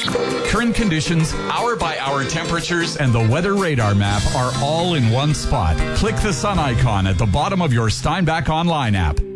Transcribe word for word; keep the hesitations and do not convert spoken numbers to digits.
Current conditions, hour-by-hour temperatures, and the weather radar map are all in one spot. Click the sun icon at the bottom of your Steinbach Online app.